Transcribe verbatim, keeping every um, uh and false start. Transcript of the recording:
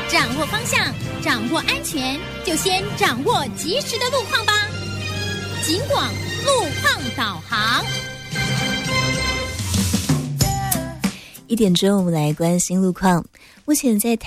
掌握方向，掌握安全，就先掌握及时的路况吧。警广路况导航。 一点钟，我们来关心路况。目前在台